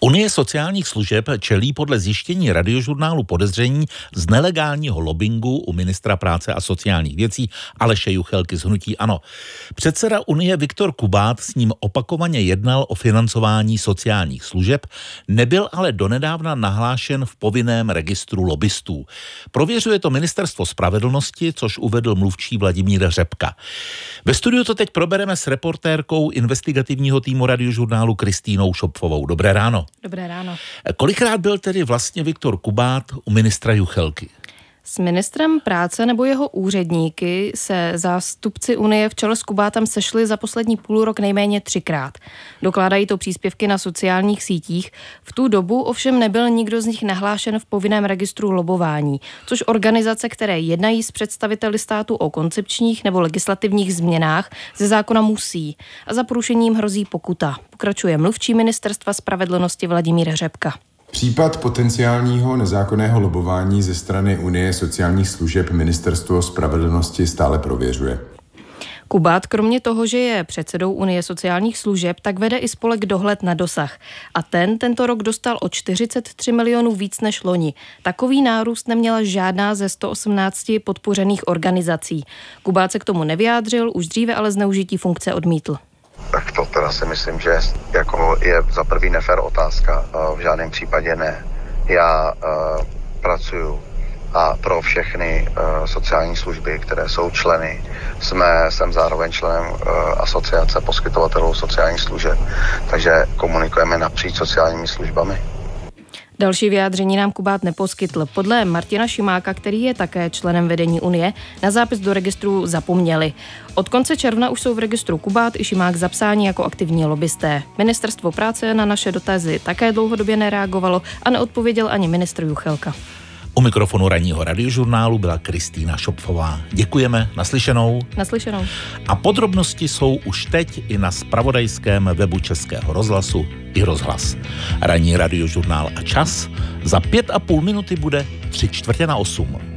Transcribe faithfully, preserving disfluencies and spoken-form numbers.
Unie sociálních služeb čelí podle zjištění Radiožurnálu podezření z nelegálního lobbingu u ministra práce a sociálních věcí Aleše Juchelky z hnutí ANO. Předseda Unie Viktor Kubát s ním opakovaně jednal o financování sociálních služeb, nebyl ale donedávna nahlášen v povinném registru lobbystů. Prověřuje to Ministerstvo spravedlnosti, což uvedl mluvčí Vladimír Řepka. Ve studiu to teď probereme s reportérkou investigativního týmu Radiožurnálu Kristýnou Šopfovou. Dobré ráno. Dobré ráno. Kolikrát byl tedy vlastně Viktor Kubát u ministra Juchelky? S ministrem práce nebo jeho úředníky se zástupci Unie v čele s Kubátem sešli za poslední půl rok nejméně třikrát. Dokládají to příspěvky na sociálních sítích. V tu dobu ovšem nebyl nikdo z nich nahlášen v povinném registru lobování, což organizace, které jednají s představiteli státu o koncepčních nebo legislativních změnách, ze zákona musí. A za porušením hrozí pokuta. Pokračuje mluvčí Ministerstva spravedlnosti Vladimír Řepka. Případ potenciálního nezákonného lobování ze strany Unie sociálních služeb Ministerstvo spravedlnosti stále prověřuje. Kubát kromě toho, že je předsedou Unie sociálních služeb, tak vede i spolek Dohled na dosah. A ten tento rok dostal o čtyřicet tři milionů víc než loni. Takový nárůst neměla žádná ze sto osmnácti podpořených organizací. Kubát se k tomu nevyjádřil, už dříve ale zneužití funkce odmítl. Tak to teda si myslím, že jako je za prvý nefér otázka. V žádném případě ne. Já uh, pracuju a pro všechny uh, sociální služby, které jsou členy, jsme, jsem zároveň členem uh, asociace poskytovatelů sociálních služeb, takže komunikujeme napříč sociálními službami. Další vyjádření nám Kubát neposkytl. Podle Martina Šimáka, který je také členem vedení Unie, na zápis do registru zapomněli. Od konce června už jsou v registru Kubát i Šimák zapsáni jako aktivní lobbysté. Ministerstvo práce na naše dotazy také dlouhodobě nereagovalo a neodpověděl ani ministr Juchelka. U mikrofonu ranního Radiožurnálu byla Kristýna Šopfová. Děkujeme, naslyšenou. Naslyšenou. A podrobnosti jsou už teď i na zpravodajském webu Českého rozhlasu i Rozhlas. Ranní Radiožurnál a čas za pět a půl minuty bude tři čtvrtě na osm.